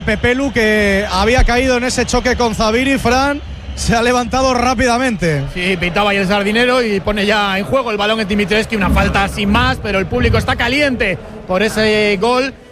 Pepelu, que había caído en ese choque con Zaviri, Fran, se ha levantado rápidamente. Sí, pitaba ahí el Sardinero y pone ya en juego el balón en Dimitrescu, una falta sin más, pero el público está caliente por ese gol